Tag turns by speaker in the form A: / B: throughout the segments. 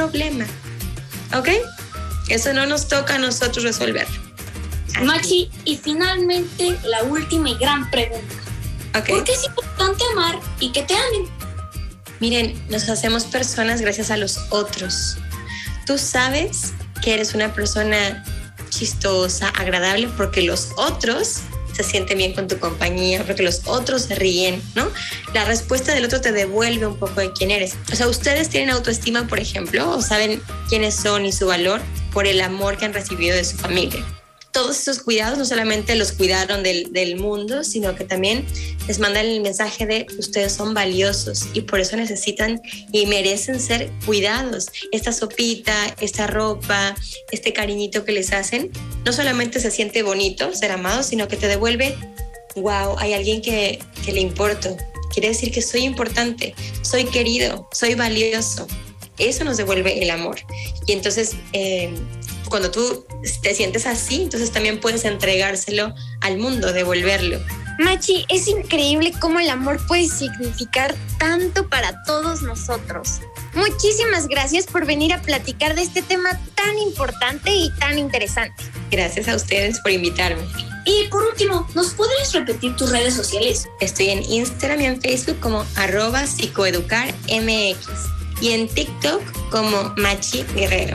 A: problema. ¿Ok? Eso no nos toca a nosotros resolverlo.
B: Machi, y finalmente la última y gran pregunta.
A: Okay.
B: ¿Por qué es importante amar y que te amen?
A: Miren, nos hacemos personas gracias a los otros. Tú sabes que eres una persona chistosa, agradable, porque los otros se sienten bien con tu compañía, porque los otros se ríen, ¿no? La respuesta del otro te devuelve un poco de quién eres. O sea, ustedes tienen autoestima, por ejemplo, o saben quiénes son y su valor por el amor que han recibido de su familia. Todos esos cuidados no solamente los cuidaron del mundo, sino que también les mandan el mensaje de ustedes son valiosos y por eso necesitan y merecen ser cuidados. Esta sopita, esta ropa, este cariñito que les hacen, no solamente se siente bonito ser amado, sino que te devuelve, wow, hay alguien que le importo. Quiere decir que soy importante, soy querido, soy valioso. Eso nos devuelve el amor. Y entonces, cuando tú te sientes así, entonces también puedes entregárselo al mundo, devolverlo.
C: Machi, es increíble cómo el amor puede significar tanto para todos nosotros. Muchísimas gracias por venir a platicar de este tema tan importante y tan interesante.
A: Gracias a ustedes por invitarme.
B: Y por último, ¿nos podrías repetir tus redes sociales?
A: Estoy en Instagram y en Facebook como @psicoeducarmx y en TikTok como Machi Guerrero.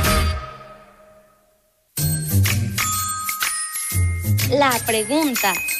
C: La pregunta.